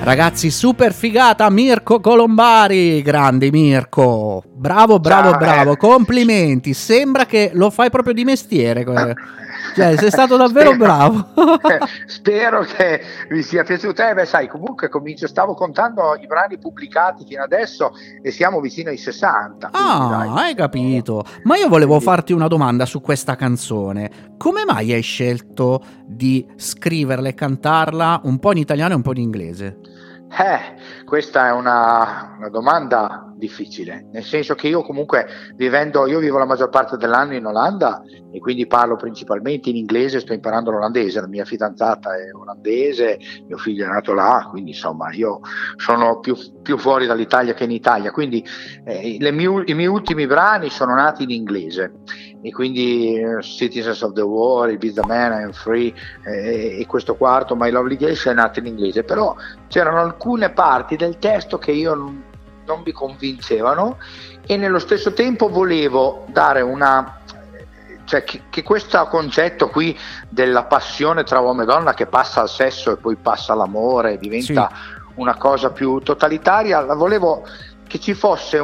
Ragazzi, super figata, Mirko Colombari, grande Mirko, bravo, complimenti, sembra che lo fai proprio di mestiere, cioè sei stato davvero bravo. Spero che vi sia piaciuto. Sai, comunque stavo contando i brani pubblicati fino adesso e siamo vicino ai 60. Dai. Hai capito. Ma io volevo farti una domanda su questa canzone. Come mai hai scelto di scriverla e cantarla un po' in italiano e un po' in inglese? Questa è una domanda difficile, nel senso che io comunque io vivo la maggior parte dell'anno in Olanda e quindi parlo principalmente in inglese, sto imparando l'olandese, la mia fidanzata è olandese, mio figlio è nato là, quindi insomma io sono più fuori dall'Italia che in Italia, quindi i miei ultimi brani sono nati in inglese e quindi Citizens of the War, Ibiza Man, I'm Free e questo quarto, My Lovely Geisha è nato in inglese, però c'erano alcune parti del testo che io non mi convincevano e nello stesso tempo volevo dare che questo concetto qui della passione tra uomo e donna che passa al sesso e poi passa all'amore, diventa una cosa più totalitaria, volevo che ci fosse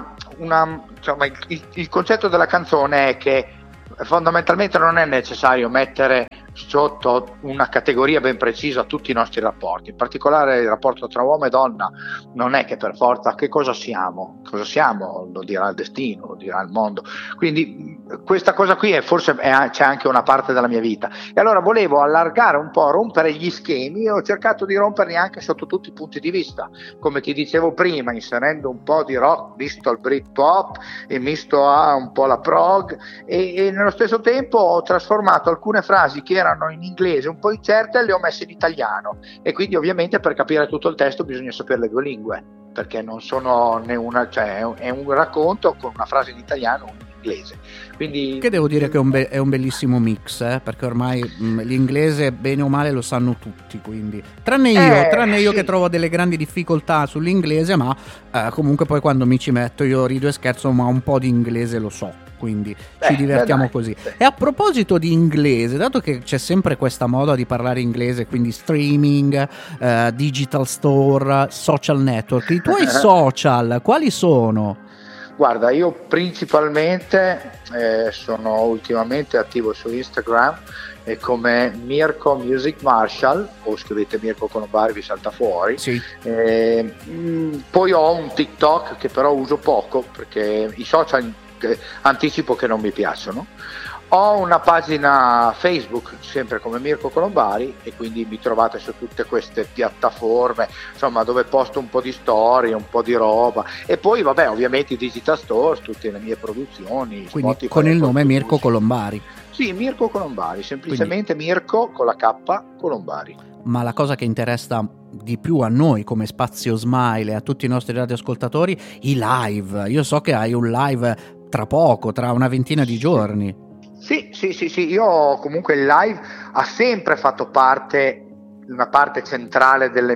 il concetto della canzone è che fondamentalmente non è necessario mettere sotto una categoria ben precisa tutti i nostri rapporti, in particolare il rapporto tra uomo e donna non è che per forza che cosa siamo lo dirà il destino, lo dirà il mondo, quindi questa cosa qui c'è anche una parte della mia vita e allora volevo allargare un po', rompere gli schemi e ho cercato di romperli anche sotto tutti i punti di vista, come ti dicevo prima, inserendo un po' di rock misto al Britpop e misto a un po' la prog e nello stesso tempo ho trasformato alcune frasi che erano in inglese un po' incerte e le ho messe in italiano e quindi ovviamente per capire tutto il testo bisogna sapere le due lingue perché non sono è un racconto con una frase in italiano e una in inglese, quindi che devo dire che è un bellissimo mix perché ormai l'inglese bene o male lo sanno tutti, quindi tranne io che trovo delle grandi difficoltà sull'inglese, ma comunque poi quando mi ci metto io rido e scherzo, ma un po' di inglese lo so, quindi ci divertiamo così. E a proposito di inglese, dato che c'è sempre questa moda di parlare inglese, quindi streaming, digital store, social network, i tuoi social quali sono? Guarda, io principalmente sono ultimamente attivo su Instagram come Mirko Music Marshall, o scrivete Mirko Colombari, vi salta fuori. Sì. Poi ho un TikTok che però uso poco perché i social anticipo che non mi piacciono. Ho una pagina Facebook sempre come Mirko Colombari e quindi mi trovate su tutte queste piattaforme, insomma, dove posto un po' di storie, un po' di roba e poi vabbè ovviamente i digital stores, tutte le mie produzioni, quindi Spotify, con il nome Mirko Colombari. Sì, Mirko Colombari, semplicemente quindi Mirko con la K Colombari. Ma la cosa che interessa di più a noi come Spazio Smile e a tutti i nostri radioascoltatori, i live. Io so che hai un live tra poco, tra una ventina di giorni. Sì, io comunque il live ha sempre fatto una parte centrale della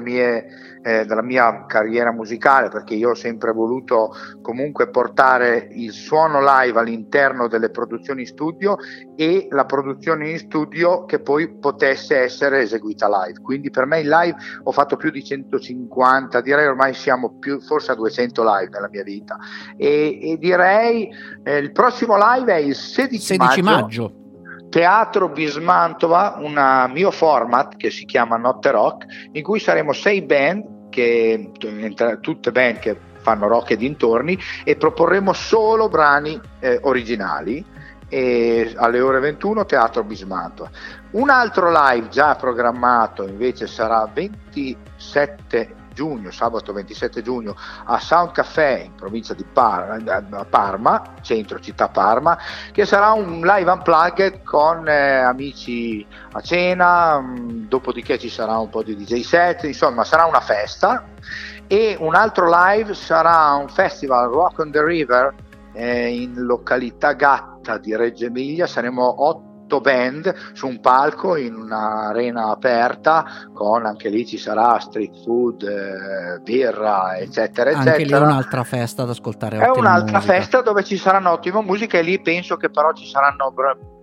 mia carriera musicale, perché io ho sempre voluto comunque portare il suono live all'interno delle produzioni in studio e la produzione in studio che poi potesse essere eseguita live, quindi per me il live ho fatto più di 150, direi ormai siamo forse a 200 live nella mia vita e direi il prossimo live è il 16 maggio. Teatro Bismantova, un mio format che si chiama Notte Rock, in cui saremo 6 band, tutte band che fanno rock e dintorni, e proporremo solo brani originali e alle ore 21 Teatro Bismantova. Un altro live già programmato invece sarà 27 giugno, sabato 27 giugno a Sound Café in provincia di Parma, centro città Parma, che sarà un live unplugged con amici a cena, dopodiché ci sarà un po' di DJ set, insomma sarà una festa. E un altro live sarà un festival Rock on the River in località Gatta di Reggio Emilia, saremo 8 band su un palco in un'arena aperta, con anche lì ci sarà street food, birra, eccetera anche eccetera. Lì è un'altra festa ad ascoltare, è un'altra musica. Festa dove ci saranno ottima musica e lì penso che però ci saranno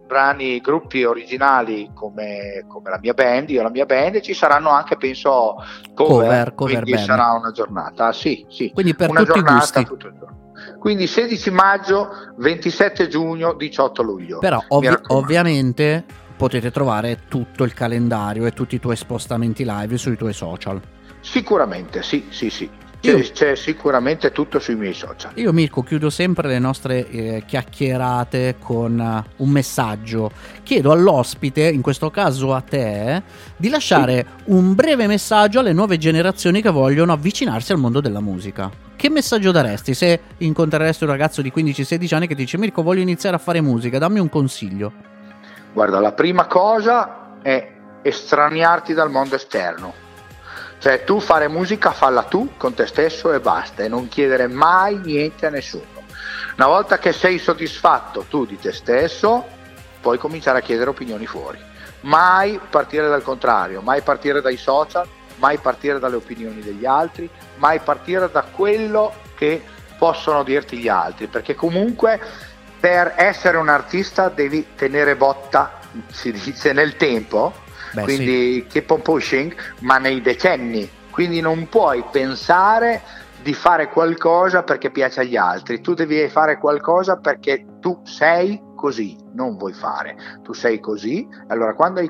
brani, gruppi originali come la mia band, io e la mia band, e ci saranno anche, penso, cover quindi band. Sarà una giornata, sì, quindi per una tutti i gusti. tutto il giorno. Quindi 16 maggio, 27 giugno, 18 luglio. Però ovviamente potete trovare tutto il calendario e tutti i tuoi spostamenti live sui tuoi social. Sicuramente, sì. C'è sicuramente tutto sui miei social. Io, Mirko, chiudo sempre le nostre chiacchierate con un messaggio. Chiedo all'ospite, in questo caso a te, di lasciare un breve messaggio alle nuove generazioni che vogliono avvicinarsi al mondo della musica. Che messaggio daresti se incontreresti un ragazzo di 15-16 anni che ti dice: Mirko, voglio iniziare a fare musica, dammi un consiglio? Guarda, la prima cosa è estraniarti dal mondo esterno. Cioè, tu fare musica, falla tu con te stesso e basta, e non chiedere mai niente a nessuno. Una volta che sei soddisfatto tu di te stesso, puoi cominciare a chiedere opinioni fuori. Mai partire dal contrario, mai partire dai social, mai partire dalle opinioni degli altri, mai partire da quello che possono dirti gli altri, perché comunque per essere un artista devi tenere botta, si dice, nel tempo. Quindi keep on pushing, ma nei decenni. Quindi non puoi pensare di fare qualcosa perché piace agli altri. Tu devi fare qualcosa perché tu sei così, non vuoi fare. Tu sei così, allora quando hai